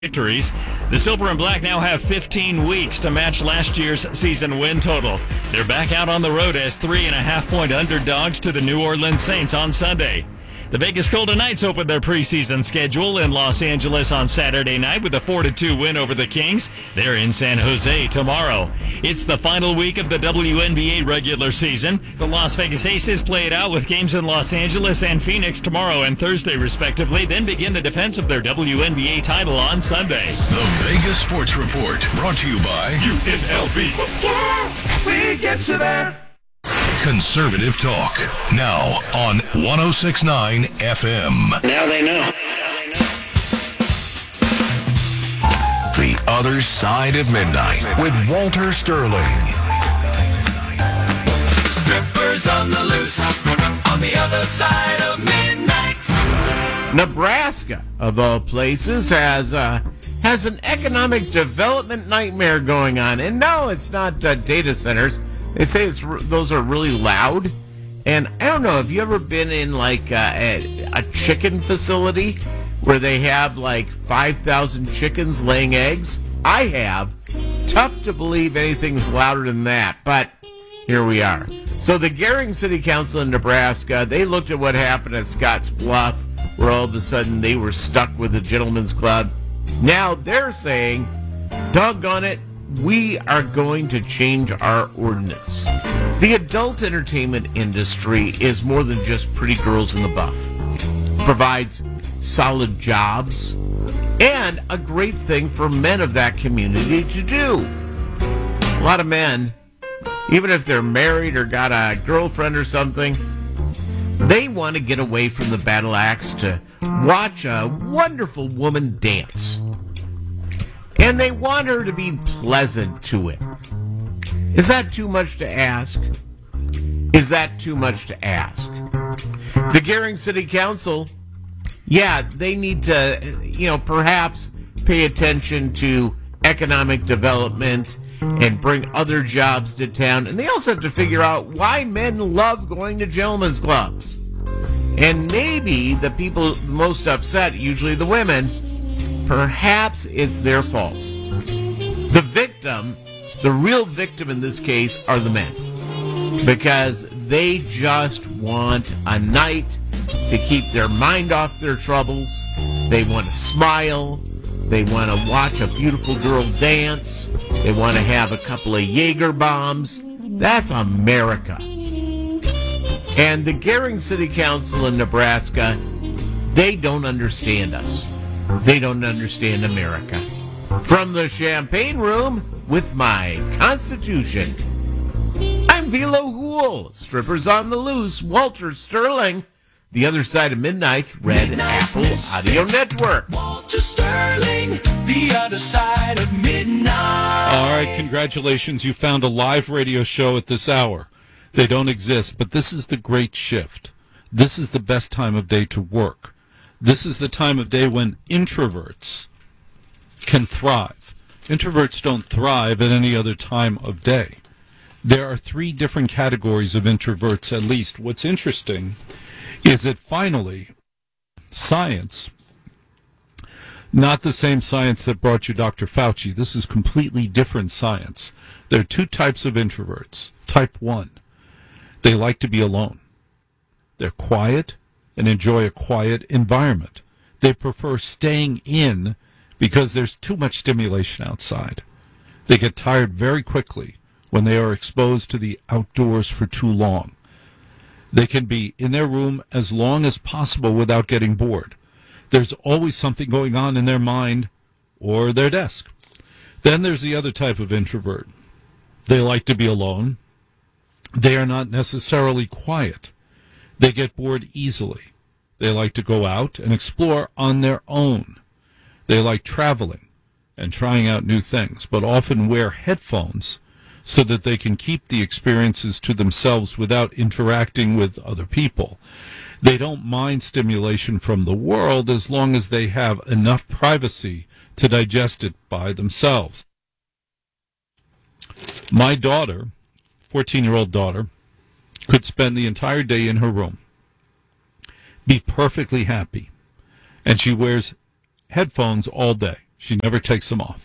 victories. The Silver and Black now have 15 weeks to match last year's season win total. They're back out on the road as 3.5-point underdogs to the New Orleans Saints on Sunday. The Vegas Golden Knights opened their preseason schedule in Los Angeles on Saturday night with a 4-2 win over the Kings. They're in San Jose tomorrow. It's the final week of the WNBA regular season. The Las Vegas Aces play it out with games in Los Angeles and Phoenix tomorrow and Thursday, respectively, then begin the defense of their WNBA title on Sunday. The Vegas Sports Report, brought to you by UNLV. Tickets. We get you there. Conservative Talk, now on 106.9 FM. Now they know. The Other Side of Midnight with Walter Sterling. Strippers on the loose, on the other side of midnight. Nebraska, of all places, has an economic development nightmare going on. And no, it's not data centers. They say those are really loud. And I don't know, have you ever been in like a chicken facility where they have like 5,000 chickens laying eggs? I have. Tough to believe anything's louder than that, but here we are. So the Gehring City Council in Nebraska, they looked at what happened at Scotts Bluff, where all of a sudden they were stuck with the Gentlemen's Club. Now they're saying, doggone it, we are going to change our ordinance. The adult entertainment industry is more than just pretty girls in the buff. It provides solid jobs and a great thing for men of that community to do. A lot of men, even if they're married or got a girlfriend or something, they want to get away from the battle axe to watch a wonderful woman dance. And they want her to be pleasant to it. Is that too much to ask? Is that too much to ask? The Gehring City Council, yeah, they need to, perhaps pay attention to economic development and bring other jobs to town. And they also have to figure out why men love going to gentlemen's clubs. And maybe the people most upset, usually the women, perhaps it's their fault. The victim, the real victim in this case, are the men. Because they just want a night to keep their mind off their troubles. They want to smile. They want to watch a beautiful girl dance. They want to have a couple of Jaeger bombs. That's America. And the Gehring City Council in Nebraska, they don't understand us. They don't understand America. From the Champagne Room with my Constitution, I'm Velo Hool. Strippers on the loose, Walter Sterling. The Other Side of Midnight, Red Apple Audio Network. Walter Sterling, the other side of midnight. All right, congratulations. You found a live radio show at this hour. They don't exist, but this is the great shift. This is the best time of day to work. This is the time of day when introverts can thrive. Introverts don't thrive at any other time of day. There are 3 different categories of introverts, at least. What's interesting is that finally, science, not the same science that brought you Dr. Fauci, this is completely different science. There are 2 types of introverts. Type 1, they like to be alone. They're quiet and enjoy a quiet environment. They prefer staying in because there's too much stimulation outside. They get tired very quickly when they are exposed to the outdoors for too long. They can be in their room as long as possible without getting bored. There's always something going on in their mind or their desk. Then there's the other type of introvert. They like to be alone. They are not necessarily quiet. They get bored easily. They like to go out and explore on their own. They like traveling and trying out new things, but often wear headphones so that they can keep the experiences to themselves without interacting with other people. They don't mind stimulation from the world as long as they have enough privacy to digest it by themselves. My daughter, 14-year-old daughter, could spend the entire day in her room, be perfectly happy, and she wears headphones all day. She never takes them off.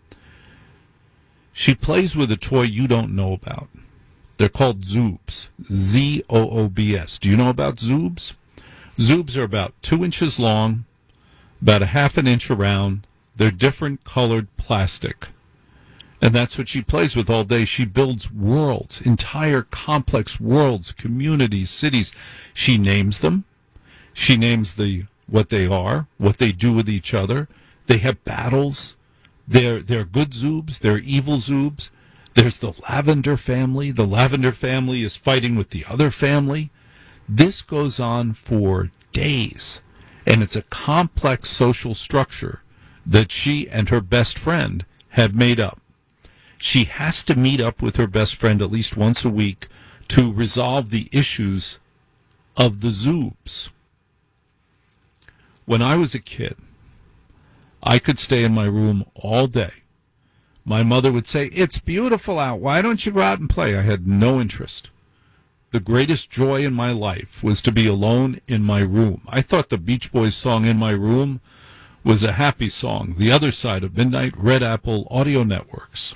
She plays with a toy you don't know about. They're called Zoobs. Z-O-O-B-S. Do you know about Zoobs? Zoobs are about 2 inches long, about a half an inch around. They're different colored plastic. And that's what she plays with all day. She builds worlds, entire complex worlds, communities, cities. She names them. She names what they are, what they do with each other. They have battles. They're good Zoobs. They're evil Zoobs. There's the Lavender family. The Lavender family is fighting with the other family. This goes on for days, and it's a complex social structure that she and her best friend have made up. She has to meet up with her best friend at least once a week to resolve the issues of the Zoobs. When I was a kid, I could stay in my room all day. My mother would say, "It's beautiful out. Why don't you go out and play?" I had no interest. The greatest joy in my life was to be alone in my room. I thought the Beach Boys song "In My Room" was a happy song. The Other Side of Midnight, Red Apple Audio Networks.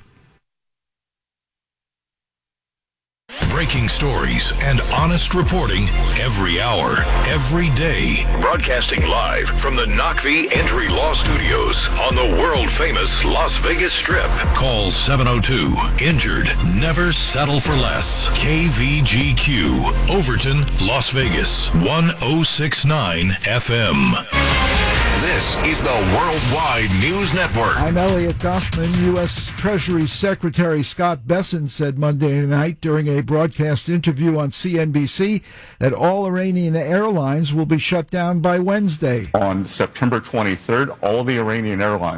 Breaking stories and honest reporting every hour, every day. Broadcasting live from the Knockvee Entry Law Studios on the world-famous Las Vegas Strip. Call 702. Injured. Never settle for less. KVGQ. Overton, Las Vegas. 1069 FM. This is the Worldwide News Network. I'm Elliot Goffman. U.S. Treasury Secretary Scott Bessent said Monday night during a broadcast interview on CNBC that all Iranian airlines will be shut down by Wednesday. On September 23rd, all the Iranian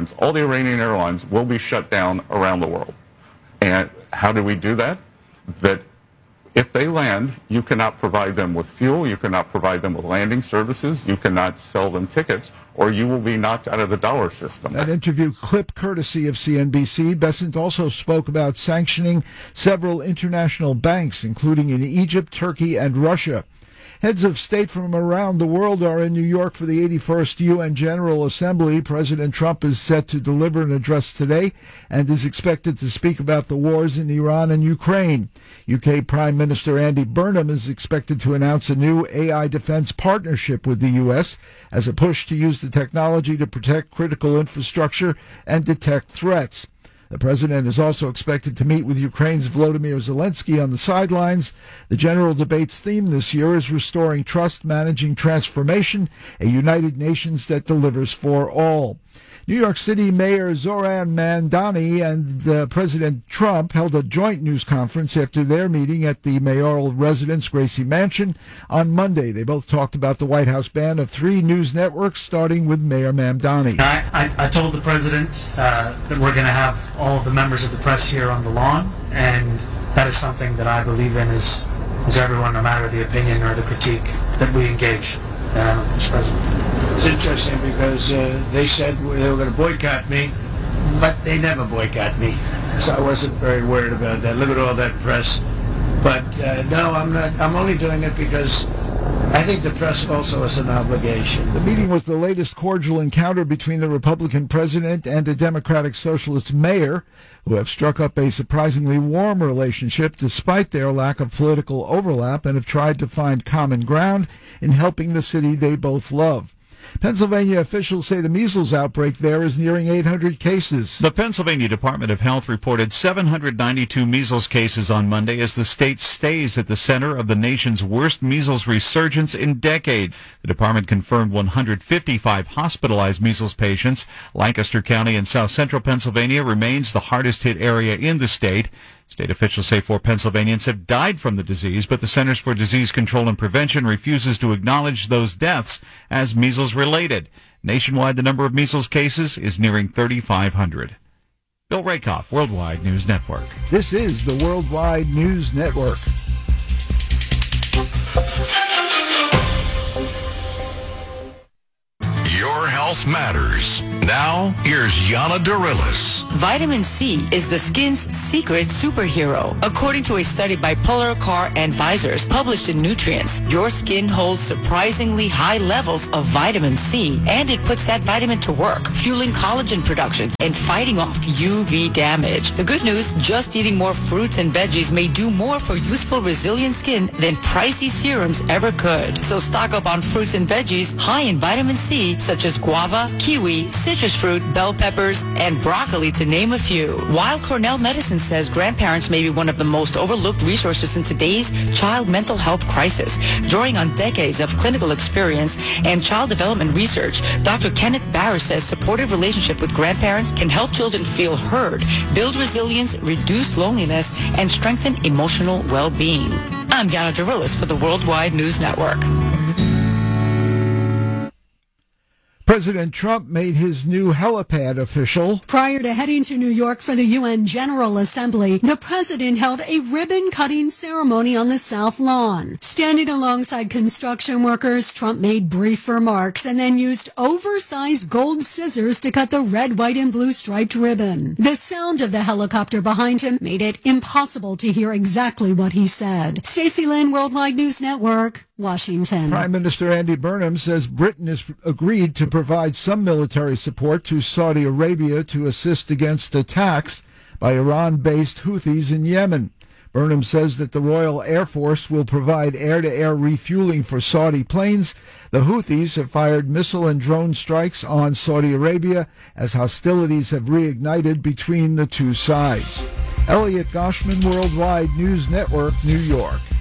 airlines will be shut down around the world. And how do we do that? That if they land, you cannot provide them with fuel, you cannot provide them with landing services, you cannot sell them tickets, or you will be knocked out of the dollar system. That interview clip courtesy of CNBC. Bessent also spoke about sanctioning several international banks, including in Egypt, Turkey, and Russia. Heads of state from around the world are in New York for the 81st UN General Assembly. President Trump is set to deliver an address today and is expected to speak about the wars in Iran and Ukraine. UK Prime Minister Andy Burnham is expected to announce a new AI defense partnership with the U.S. as a push to use the technology to protect critical infrastructure and detect threats. The president is also expected to meet with Ukraine's Volodymyr Zelensky on the sidelines. The general debate's theme this year is Restoring Trust, Managing Transformation, a United Nations that delivers for all. New York City Mayor Zoran Mandani and President Trump held a joint news conference after their meeting at the mayoral residence, Gracie Mansion, on Monday. They both talked about the White House ban of 3 news networks, starting with Mayor Mamdani. I told the president that we're going to have all of the members of the press here on the lawn, and that is something that I believe in is everyone, no matter the opinion or the critique, that we engage. Mr. President. It's interesting because they said they were going to boycott me, but they never boycott me. So I wasn't very worried about that. Look at all that press. But no, I'm not. I'm only doing it because I think the press also has an obligation. The meeting was the latest cordial encounter between the Republican president and a Democratic Socialist mayor, who have struck up a surprisingly warm relationship despite their lack of political overlap and have tried to find common ground in helping the city they both love. Pennsylvania officials say the measles outbreak there is nearing 800 cases. The Pennsylvania Department of Health reported 792 measles cases on Monday as the state stays at the center of the nation's worst measles resurgence in decades. The department confirmed 155 hospitalized measles patients. Lancaster County in south central Pennsylvania remains the hardest hit area in the state. State officials say 4 Pennsylvanians have died from the disease, but the Centers for Disease Control and Prevention refuses to acknowledge those deaths as measles-related. Nationwide, the number of measles cases is nearing 3,500. Bill Rakoff, Worldwide News Network. This is the Worldwide News Network. Your health matters. Now, here's Yana Darilis. Vitamin C is the skin's secret superhero. According to a study by Polar Car Advisors published in Nutrients, your skin holds surprisingly high levels of vitamin C, and it puts that vitamin to work, fueling collagen production and fighting off UV damage. The good news, just eating more fruits and veggies may do more for youthful, resilient skin than pricey serums ever could. So stock up on fruits and veggies high in vitamin C, such as guava, kiwi, citrus fruit, bell peppers, and broccoli, to name a few. While Cornell Medicine says grandparents may be one of the most overlooked resources in today's child mental health crisis, drawing on decades of clinical experience and child development research, Dr. Kenneth Barr says supportive relationship with grandparents can help children feel heard, build resilience, reduce loneliness, and strengthen emotional well-being. I'm Yana Darilis for the Worldwide News Network. President Trump made his new helipad official. Prior to heading to New York for the UN General Assembly, the president held a ribbon-cutting ceremony on the South Lawn. Standing alongside construction workers, Trump made brief remarks and then used oversized gold scissors to cut the red, white, and blue striped ribbon. The sound of the helicopter behind him made it impossible to hear exactly what he said. Stacey Lynn, Worldwide News Network, Washington. Prime Minister Andy Burnham says Britain has agreed to provide some military support to Saudi Arabia to assist against attacks by Iran-based Houthis in Yemen. Burnham says that the Royal Air Force will provide air-to-air refueling for Saudi planes. The Houthis have fired missile and drone strikes on Saudi Arabia as hostilities have reignited between the two sides. Elliot Goshman, Worldwide News Network, New York.